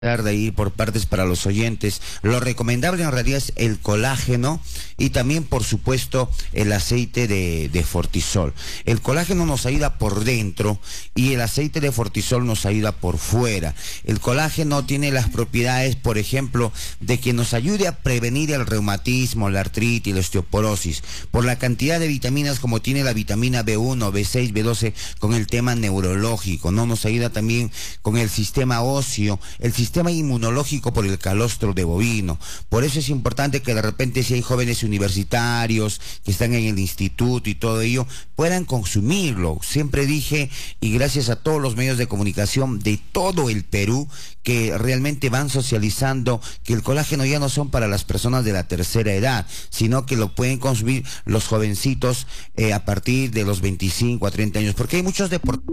De ahí por partes para los oyentes. Lo recomendable en realidad es el colágeno y también, por supuesto, el aceite de Fortisol. El colágeno nos ayuda por dentro y el aceite de Fortisol nos ayuda por fuera. El colágeno tiene las propiedades, por ejemplo, de que nos ayude a prevenir el reumatismo, la artritis, la osteoporosis, por la cantidad de vitaminas como tiene la vitamina B1, B6, B12 con el tema neurológico, ¿no? Nos ayuda también con el sistema óseo, el sistema inmunológico por el calostro de bovino. Por eso es importante que de repente, si hay jóvenes universitarios que están en el instituto y todo ello, puedan consumirlo. Siempre dije, y gracias a todos los medios de comunicación de todo el Perú, que realmente van socializando que el colágeno ya no son para las personas de la tercera edad, sino que lo pueden consumir los jovencitos a partir de los 25 a 30 años, porque hay muchos deportistas.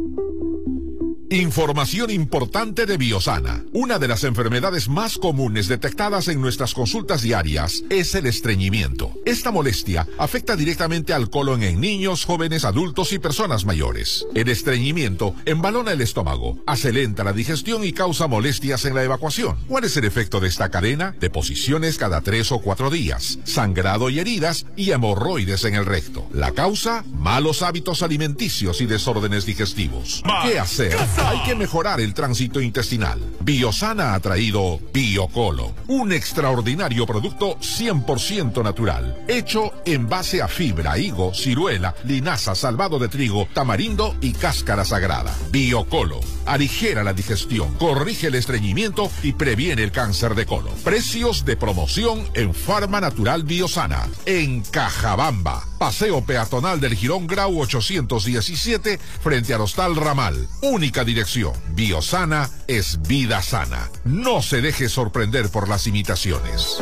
Información importante de Biosana. Una de las enfermedades más comunes detectadas en nuestras consultas diarias es el estreñimiento. Esta molestia afecta directamente al colon en niños, jóvenes, adultos y personas mayores. El estreñimiento embalona el estómago, hace lenta la digestión y causa molestias en la evacuación. ¿Cuál es el efecto de esta cadena? Deposiciones cada 3 o 4 días, sangrado y heridas y hemorroides en el recto. La causa: malos hábitos alimenticios y desórdenes digestivos. ¿Qué hacer? Hay que mejorar el tránsito intestinal. Biosana ha traído Biocolo, un extraordinario producto 100% natural, hecho en base a fibra, higo, ciruela, linaza, salvado de trigo, tamarindo y cáscara sagrada. Biocolo aligera la digestión, corrige el estreñimiento y previene el cáncer de colon. Precios de promoción en Farma Natural Biosana, en Cajabamba, Paseo Peatonal del Jirón Grau 817, frente al Hostal Ramal. Única dirección. Biosana es vida sana. No se deje sorprender por las imitaciones.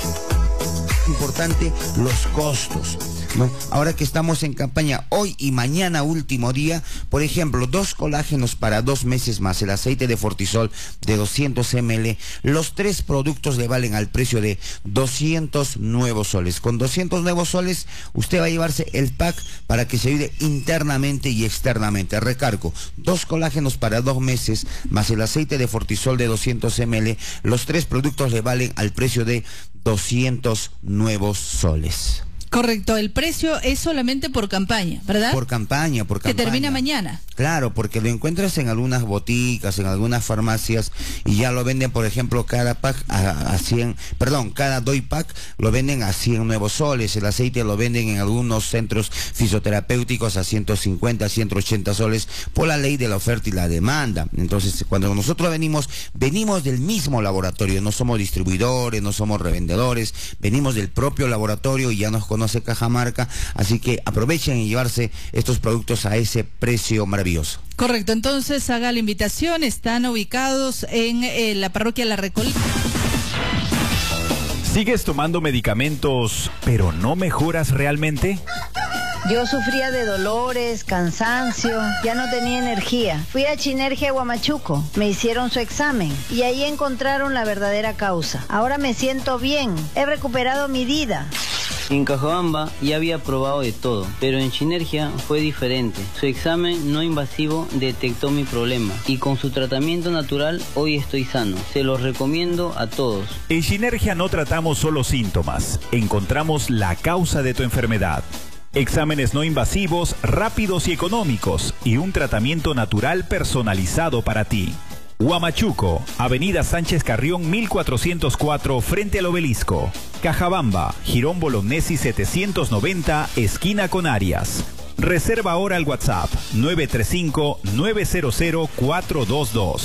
Importante los costos, ¿no? Ahora que estamos en campaña, hoy y mañana último día, por ejemplo, 2 colágenos para 2 meses más el aceite de Fortisol de 200 ml, los 3 productos le valen al precio de 200 nuevos soles. Con 200 nuevos soles usted va a llevarse el pack para que se ayude internamente y externamente. Recargo, 2 colágenos para 2 meses más el aceite de Fortisol de 200 ml, los 3 productos le valen al precio de 200 nuevos soles. Correcto, el precio es solamente por campaña, ¿verdad? Por campaña. Que termina mañana. Claro, porque lo encuentras en algunas boticas, en algunas farmacias, y ya lo venden, por ejemplo, cada pack a 100, cada doy pack lo venden a 100 nuevos soles. El aceite lo venden en algunos centros fisioterapéuticos a 150, 180 soles, por la ley de la oferta y la demanda. Entonces, cuando nosotros venimos del mismo laboratorio, no somos distribuidores, no somos revendedores, venimos del propio laboratorio y ya nos conoce Cajamarca, así que aprovechen y llevarse estos productos a ese precio maravilloso. Correcto, entonces haga la invitación, están ubicados en la parroquia La Recoleta. ¿Sigues tomando medicamentos, pero no mejoras realmente? Yo sufría de dolores, cansancio, ya no tenía energía. Fui a Chinergia Huamachuco, me hicieron su examen y ahí encontraron la verdadera causa. Ahora me siento bien, he recuperado mi vida. En Cajabamba ya había probado de todo, pero en Chinergia fue diferente. Su examen no invasivo detectó mi problema y con su tratamiento natural hoy estoy sano. Se los recomiendo a todos. En Chinergia no tratamos solo síntomas, encontramos la causa de tu enfermedad. Exámenes no invasivos, rápidos y económicos y un tratamiento natural personalizado para ti. Huamachuco, Avenida Sánchez Carrión 1404 frente al Obelisco. Cajabamba, Jirón Bolognesi 790, esquina con Arias. Reserva ahora al WhatsApp 935-900-422.